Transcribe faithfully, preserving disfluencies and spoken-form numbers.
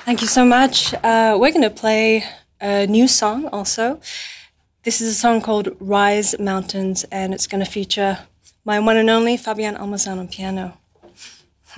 Thank you so much. Uh, we're going to play a new song also. This is a song called Rise Mountains, and it's going to feature my one and only Fabian Almazan on piano.